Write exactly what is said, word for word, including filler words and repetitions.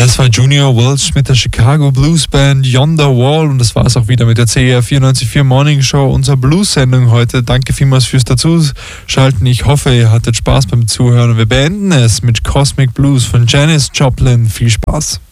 Das war Junior Welch mit der Chicago Blues Band Yonder Wall und das war es auch wieder mit der C R vierundneunzig Komma vier Morning Show, unserer Blues-Sendung heute. Danke vielmals fürs Dazuschalten. Ich hoffe, ihr hattet Spaß beim Zuhören und wir beenden es mit Cosmic Blues von Janis Joplin. Viel Spaß.